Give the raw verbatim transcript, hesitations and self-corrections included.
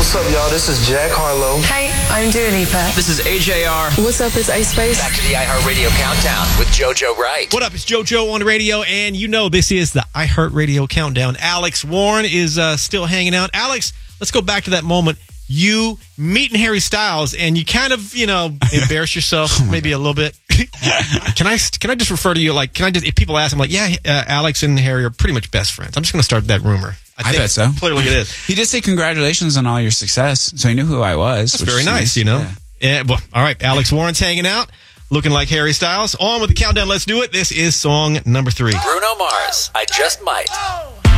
What's up, y'all? This is Jack Harlow. Hey, I'm Dua Lipa. This is A J R. What's up, it's Ice Spice. Back to the iHeartRadio Countdown with JoJo Wright. What up? It's JoJo on the radio, and you know this is the iHeartRadio Countdown. Alex Warren is uh, still hanging out. Alex, let's go back to that moment. You meeting Harry Styles, and you kind of, you know, embarrass yourself oh maybe God. a little bit. Can I can I just refer to you like, can I just, if people ask, I'm like, yeah, uh, Alex and Harry are pretty much best friends. I'm just going to start that rumor. I, I bet so. Clearly it is. He did say congratulations on all your success, so he knew who I was. That's very nice, nice, you know. Yeah. Yeah, well, all right, Alex Warren's hanging out, looking like Harry Styles. On with the countdown. Let's do it. This is song number three. Bruno Mars, I Just Might.